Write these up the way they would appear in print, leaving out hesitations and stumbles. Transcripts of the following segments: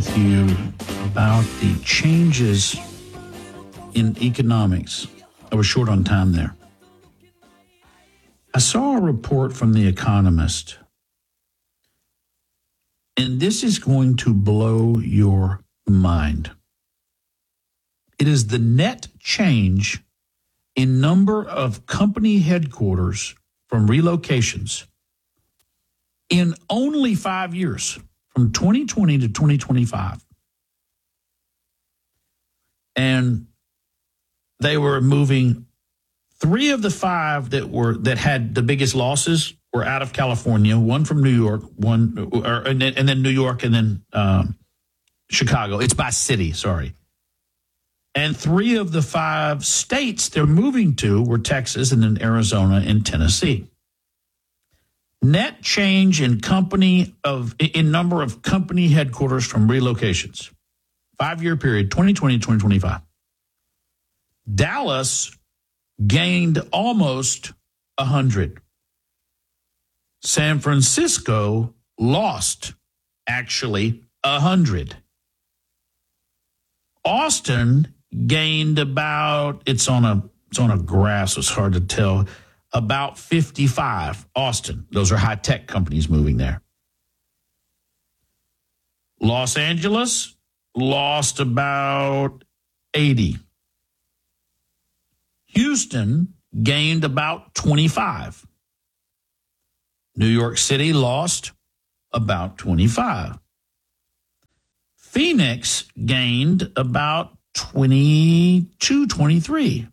with you about the changes in economics. I was short on time there. I saw a report from The Economist, and this is going to blow your mind. It is the net change in number of company headquarters from relocations in only 5 years, from 2020 to 2025. And they were moving 3 of the 5 that had the biggest losses were out of California, one from New York, and then New York, and then Chicago. It's by city, sorry. And 3 of the 5 states they're moving to were Texas, and then Arizona and Tennessee. Net change in number of company headquarters from relocations. 5-year period, 2020 to 2025. Dallas gained almost 100. San Francisco lost, actually, 100. Austin gained about, it's on a graph, so it's hard to tell, about 55. Austin, those are high-tech companies moving there. Los Angeles lost about 80. Houston gained about 25. New York City lost about 25. Phoenix gained about 22, 23.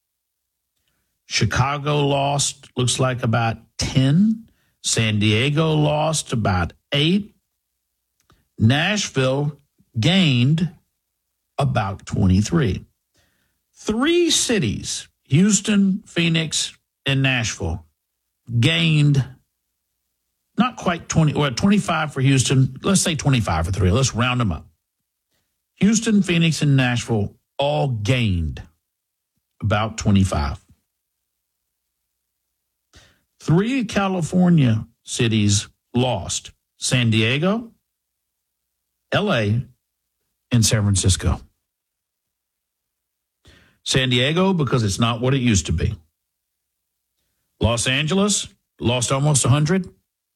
Chicago lost, looks like about 10. San Diego lost about 8. Nashville gained about 23. 3 cities, Houston, Phoenix, and Nashville, gained not quite 25 for Houston. Let's say 25 for 3. Let's round them up. Houston, Phoenix, and Nashville all gained about 25. 3 California cities lost: San Diego, L.A., and San Francisco. San Diego, because it's not what it used to be. Los Angeles lost almost 100.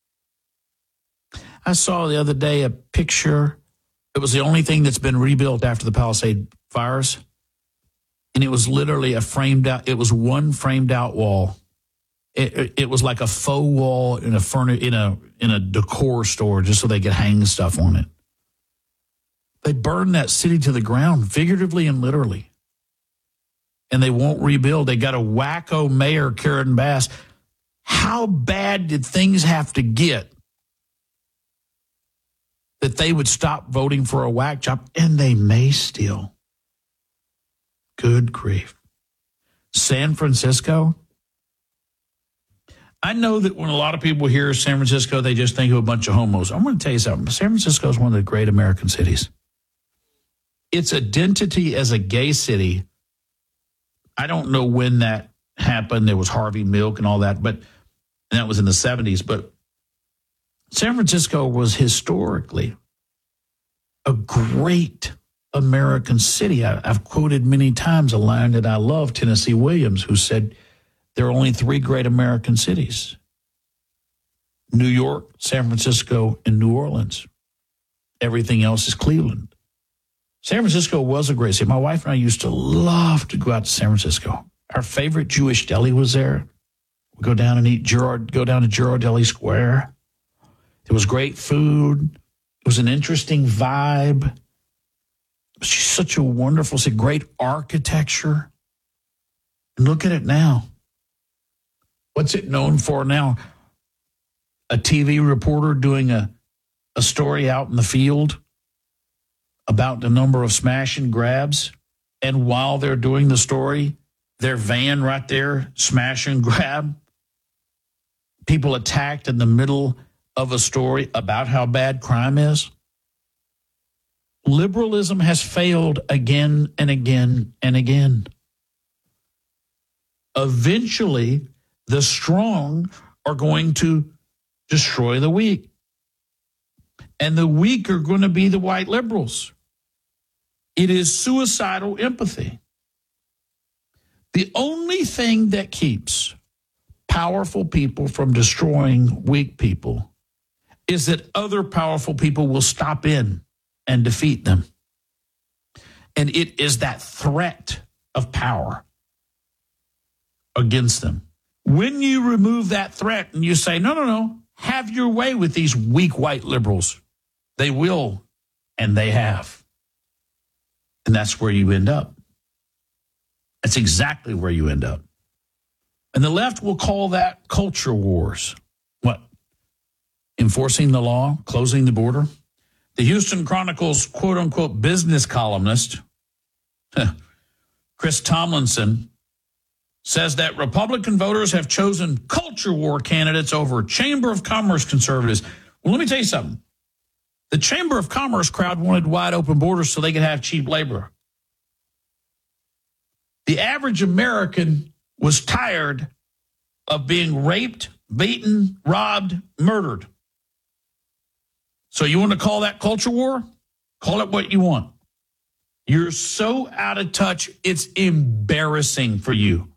I saw the other day a picture. It was the only thing that's been rebuilt after the Palisade fires. And it was literally it was one framed out wall. It was like a faux wall in a decor store just so they could hang stuff on it. They burned that city to the ground, figuratively and literally. And they won't rebuild. They got a wacko mayor, Karen Bass. How bad did things have to get that they would stop voting for a whack job? And they may still. Good grief. San Francisco. I know that when a lot of people hear San Francisco, they just think of a bunch of homos. I'm going to tell you something. San Francisco is one of the great American cities. Its identity as a gay city, I don't know when that happened. There was Harvey Milk and all that, and that was in the 70s. But San Francisco was historically a great American city. I've quoted many times a line that I love, Tennessee Williams, who said, there are only 3 great American cities: New York, San Francisco, and New Orleans. Everything else is Cleveland. San Francisco was a great city. My wife and I used to love to go out to San Francisco. Our favorite Jewish deli was there. We'd go down to Girardelli Square. It was great food. It was an interesting vibe. It was just such a wonderful city. Great architecture. And look at it now. What's it known for now? A TV reporter doing a story out in the field about the number of smash and grabs. And while they're doing the story, their van right there, smash and grab. People attacked in the middle of a story about how bad crime is. Liberalism has failed again and again and again. Eventually, the strong are going to destroy the weak. And the weak are going to be the white liberals. It is suicidal empathy. The only thing that keeps powerful people from destroying weak people is that other powerful people will stop in and defeat them. And it is that threat of power against them. When you remove that threat and you say, no, have your way with these weak white liberals, they will, and they have. And that's where you end up. That's exactly where you end up. And the left will call that culture wars. What? Enforcing the law, closing the border. The Houston Chronicle's quote-unquote business columnist, Chris Tomlinson, says that Republican voters have chosen culture war candidates over Chamber of Commerce conservatives. Well, let me tell you something. The Chamber of Commerce crowd wanted wide open borders so they could have cheap labor. The average American was tired of being raped, beaten, robbed, murdered. So you want to call that culture war? Call it what you want. You're so out of touch, it's embarrassing for you.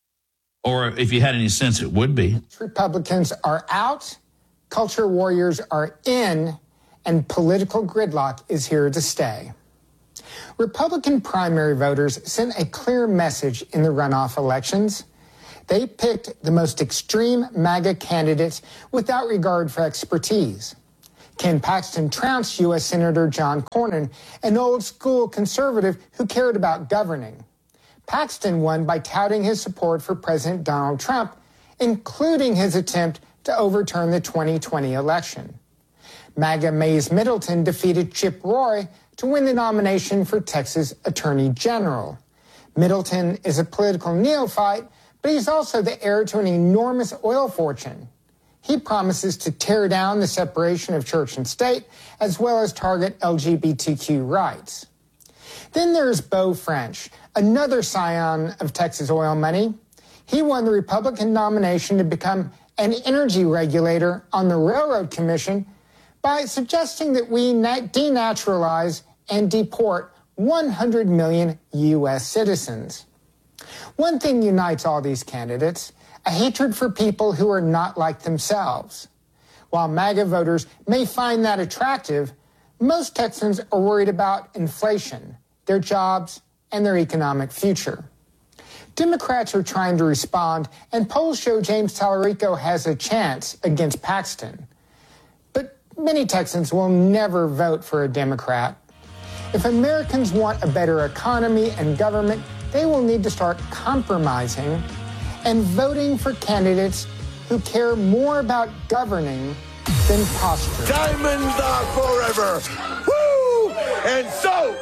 Or if you had any sense, it would be. Republicans are out, culture warriors are in, and political gridlock is here to stay. Republican primary voters sent a clear message in the runoff elections. They picked the most extreme MAGA candidates without regard for expertise. Ken Paxton trounced U.S. Senator John Cornyn, an old-school conservative who cared about governing. Paxton won by touting his support for President Donald Trump, including his attempt to overturn the 2020 election. MAGA Mays Middleton defeated Chip Roy to win the nomination for Texas Attorney General. Middleton is a political neophyte, but he's also the heir to an enormous oil fortune. He promises to tear down the separation of church and state, as well as target LGBTQ rights. Then there's Beau French, another scion of Texas oil money. He won the Republican nomination to become an energy regulator on the Railroad Commission by suggesting that we denaturalize and deport 100 million U.S. citizens. One thing unites all these candidates: a hatred for people who are not like themselves. While MAGA voters may find that attractive, most Texans are worried about inflation, their jobs, and their economic future. Democrats are trying to respond, and polls show James Tallarico has a chance against Paxton. But many Texans will never vote for a Democrat. If Americans want a better economy and government, they will need to start compromising and voting for candidates who care more about governing than posture. Diamonds are forever. Woo! And so,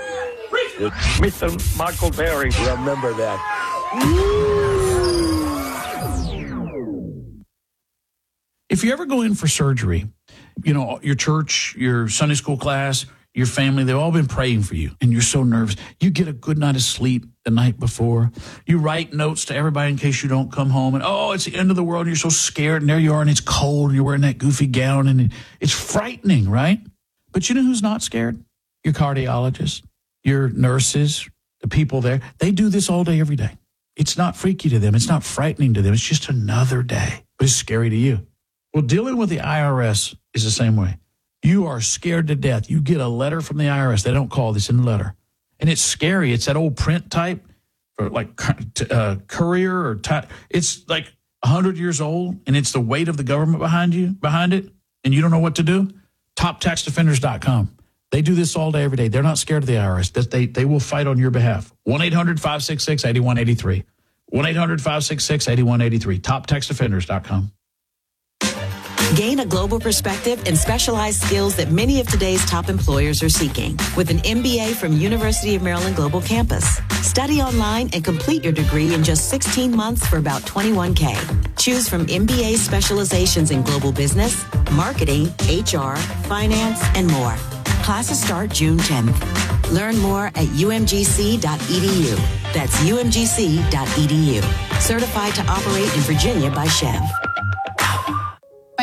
Mr. Michael Berry. remember that. If you ever go in for surgery, your church, your Sunday school class, your family, they've all been praying for you, and you're so nervous. You get a good night of sleep the night before. You write notes to everybody in case you don't come home, and it's the end of the world, and you're so scared, and there you are, and it's cold, and you're wearing that goofy gown, and it's frightening, right? But you know who's not scared? Your cardiologist, your nurses, the people there. They do this all day, every day. It's not freaky to them. It's not frightening to them. It's just another day, but it's scary to you. Well, dealing with the IRS is the same way. You are scared to death. You get a letter from the IRS. They don't call this in the letter. And it's scary. It's that old print type, or like courier or type. It's like 100 years old, and it's the weight of the government behind it, and you don't know what to do. TopTaxDefenders.com. They do this all day, every day. They're not scared of the IRS. They will fight on your behalf. 1-800-566-8183. 1-800-566-8183. TopTaxDefenders.com. Gain a global perspective and specialized skills that many of today's top employers are seeking with an MBA from University of Maryland Global Campus. Study online and complete your degree in just 16 months for about $21K. Choose from MBA specializations in global business, marketing, HR, finance, and more. Classes start June 10th. Learn more at umgc.edu. That's umgc.edu. Certified to operate in Virginia by Chev.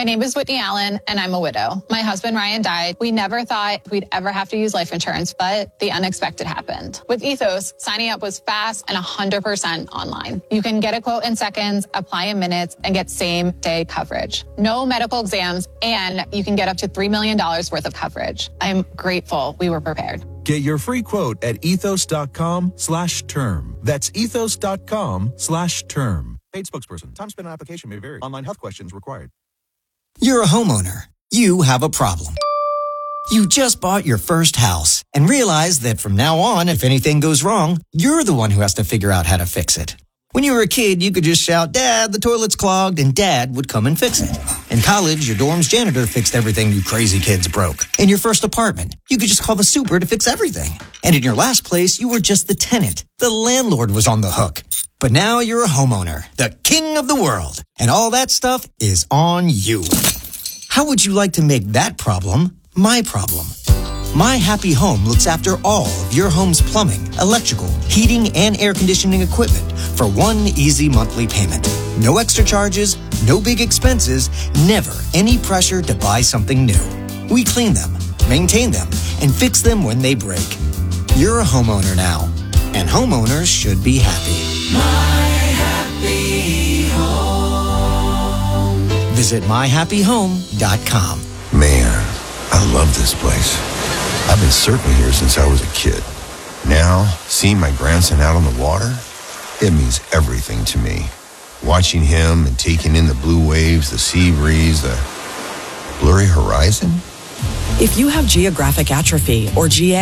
My name is Whitney Allen, and I'm a widow. My husband, Ryan, died. We never thought we'd ever have to use life insurance, but the unexpected happened. With Ethos, signing up was fast and 100% online. You can get a quote in seconds, apply in minutes, and get same-day coverage. No medical exams, and you can get up to $3 million worth of coverage. I'm grateful we were prepared. Get your free quote at ethos.com/term. That's ethos.com/term. Paid spokesperson. Time spent on application may vary. Online health questions required. You're a homeowner. You have a problem. You just bought your first house and realize that from now on, if anything goes wrong, you're the one who has to figure out how to fix it. When you were a kid, you could just shout, "Dad, the toilet's clogged," and Dad would come and fix it. In college, your dorm's janitor fixed everything you crazy kids broke. In your first apartment, you could just call the super to fix everything. And in your last place, you were just the tenant. The landlord was on the hook. But now you're a homeowner, the king of the world, and all that stuff is on you. How would you like to make that problem my problem? My Happy Home looks after all of your home's plumbing, electrical, heating, and air conditioning equipment for one easy monthly payment. No extra charges, no big expenses, never any pressure to buy something new. We clean them, maintain them, and fix them when they break. You're a homeowner now, and homeowners should be happy. My Happy Home. Visit myhappyhome.com. Man, I love this place. I've been surfing here since I was a kid. Now, seeing my grandson out on the water, it means everything to me. Watching him and taking in the blue waves, the sea breeze, the blurry horizon. If you have geographic atrophy or GA,